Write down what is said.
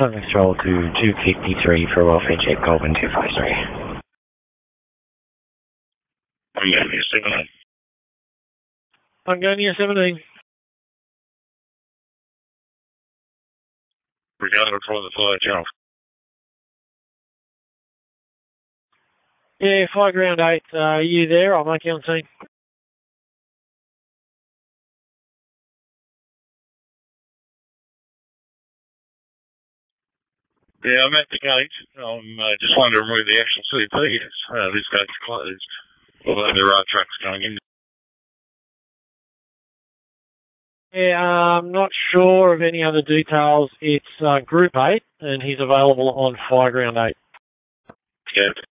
Contact roll to 253 for welfare check, Goulburn 253. I'm going to 17. I'm going to 17. Regarding for the fire channel. Yeah, fire ground 8, are you there? I'll make you on scene. Yeah, I'm at the gate. I'm just wondering where the actual CP is. This gate's closed. Although there are trucks going in. Yeah, I'm not sure of any other details. It's Group 8, and he's available on fire ground 8. Yeah.